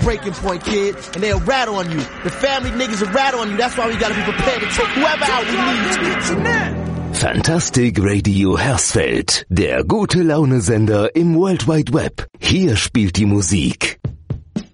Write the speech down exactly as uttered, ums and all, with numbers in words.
breaking point, kid, and they'll rat on you. The family niggas will rat on you. That's why we gotta be prepared to take whoever out we need to. Fantastic Radio Hersfeld, der gute Laune-Sender im World Wide Web. Hier spielt die Musik